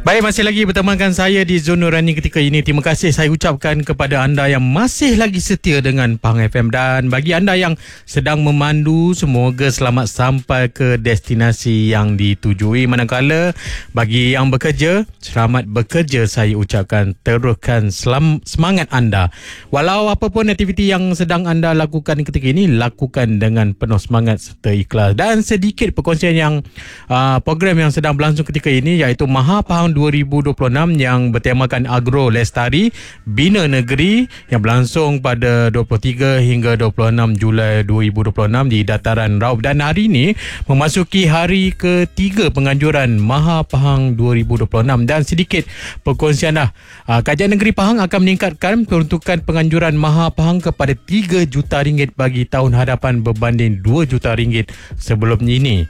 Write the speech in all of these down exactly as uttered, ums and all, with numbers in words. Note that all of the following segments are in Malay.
Baik, masih lagi bertemankan saya di Zona Rani ketika ini. Terima kasih saya ucapkan kepada anda yang masih lagi setia dengan Pahang F M. Dan bagi anda yang sedang memandu, semoga selamat sampai ke destinasi yang ditujui. Manakala bagi yang bekerja, selamat bekerja saya ucapkan. Teruskan selam, semangat anda. Walau apapun aktiviti yang sedang anda lakukan ketika ini, lakukan dengan penuh semangat serta ikhlas. Dan sedikit perkongsian yang uh, program yang sedang berlangsung ketika ini, iaitu Maha Pahang dua ribu dua puluh enam yang bertemakan Agro Lestari Bina Negeri yang berlangsung pada dua puluh tiga hingga dua puluh enam Julai dua ribu dua puluh enam di Dataran Raub. Dan hari ini memasuki hari ketiga penganjuran Maha Pahang dua ribu dua puluh enam. Dan sedikit perkongsian dah, uh, Kerajaan Negeri Pahang akan meningkatkan peruntukan penganjuran Maha Pahang kepada tiga juta ringgit bagi tahun hadapan berbanding dua juta ringgit sebelum ini.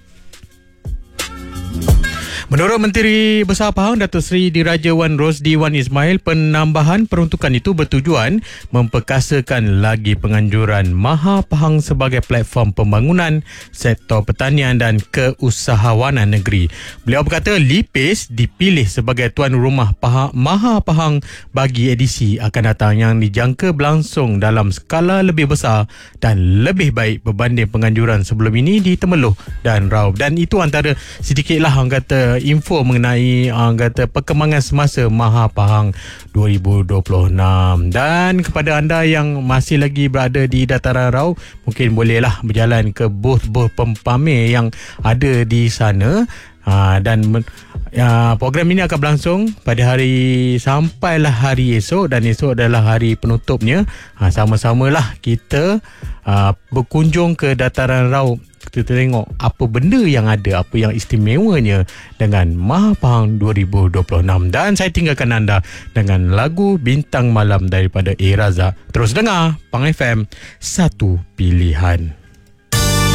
Menurut Menteri Besar Pahang Datuk Seri Diraja Wan Rosdi Wan Ismail, penambahan peruntukan itu bertujuan memperkasakan lagi penganjuran Maha Pahang sebagai platform pembangunan sektor pertanian dan keusahawanan negeri. Beliau berkata Lipis dipilih sebagai tuan rumah Pahang, Maha Pahang bagi edisi akan datang yang dijangka berlangsung dalam skala lebih besar dan lebih baik berbanding penganjuran sebelum ini di Temeloh dan Raub. Dan itu antara sedikitlah orang kata info mengenai uh, kata perkembangan semasa Maha Pahang dua ribu dua puluh enam. Dan kepada anda yang masih lagi berada di Dataran Raub, mungkin bolehlah berjalan ke booth-booth pempamer yang ada di sana. Ha, dan uh, program ini akan berlangsung pada hari sampailah hari esok, dan esok adalah hari penutupnya. Ha, sama-samalah kita uh, berkunjung ke Dataran Raub. Kita tengok apa benda yang ada, apa yang istimewanya dengan Maha Pahang dua ribu dua puluh enam. Dan saya tinggalkan anda dengan lagu Bintang Malam daripada A. Razak. Terus dengar Pahang F M, satu pilihan.